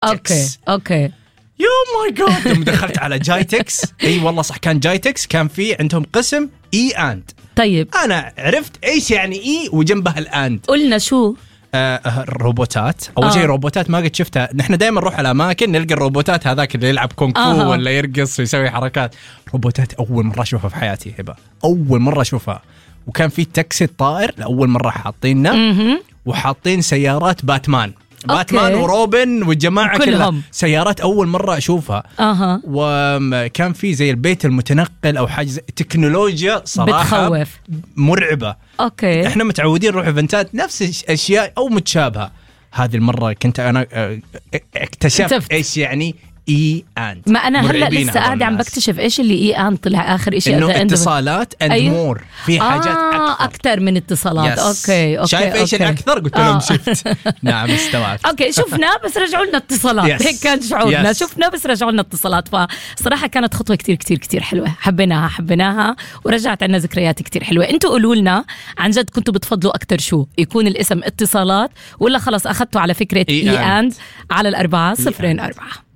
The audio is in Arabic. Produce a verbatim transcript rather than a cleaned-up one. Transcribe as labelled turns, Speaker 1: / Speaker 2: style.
Speaker 1: اوكي اوكي
Speaker 2: يو ماي جاد. لما دخلت على جايتكس اي والله صح كان جايتكس كان في عندهم قسم اي اند.
Speaker 1: طيب
Speaker 2: انا عرفت ايش يعني اي وجنبها الاند.
Speaker 1: قلنا شو
Speaker 2: آه روبوتات اول
Speaker 1: آه.
Speaker 2: شيء روبوتات ما قد شفتها. نحن دائما نروح على اماكن نلقى الروبوتات هذاك اللي يلعب كونغ فو
Speaker 1: آه.
Speaker 2: ولا يرقص ويسوي حركات. روبوتات اول مره اشوفها في حياتي هبه اول مره اشوفها. وكان في تاكسي الطائر لاول مره حاطيننا وحاطين سيارات باتمان باتمان
Speaker 1: أوكي.
Speaker 2: وروبن والجماعة كلها
Speaker 1: كلهم.
Speaker 2: سيارات أول مرة أشوفها.
Speaker 1: أها.
Speaker 2: وكان في زي البيت المتنقل أو حاجة زي تكنولوجيا صراحة
Speaker 1: بتخوف.
Speaker 2: مرعبة.
Speaker 1: أوكي.
Speaker 2: إحنا متعودين نروح إيفنتات نفس الأشياء أو متشابهة. هذه المرة كنت أنا اكتشفت إيش يعني إي أند.
Speaker 1: ما أنا هلأ لسه قاعدة عم بكتشف إيش اللي إي أند طلع آخر إشي
Speaker 2: إنه اتصالات أند
Speaker 1: أيوه؟
Speaker 2: مور في حاجات
Speaker 1: آه
Speaker 2: أكثر.
Speaker 1: أكثر من اتصالات.
Speaker 2: yes.
Speaker 1: أوكي أوكي
Speaker 2: شايف إيش
Speaker 1: أوكي.
Speaker 2: الأكثر قلت لهم شفت. نعم استوعبت.
Speaker 1: أوكي شفنا بس رجعوا لنا اتصالات.
Speaker 2: yes.
Speaker 1: هيك كان شعورنا.
Speaker 2: yes.
Speaker 1: شفنا بس رجعوا لنا اتصالات. فصراحة كانت خطوة كتير كتير كتير حلوة. حبيناها حبيناها ورجعت عنا ذكريات كتير حلوة. أنتوا قولوا لنا عن جد كنتوا بتفضلوا أكتر شو يكون الاسم اتصالات ولا خلص أخذتوا على فكرة إي أند على الأربعة صفرين أربعة.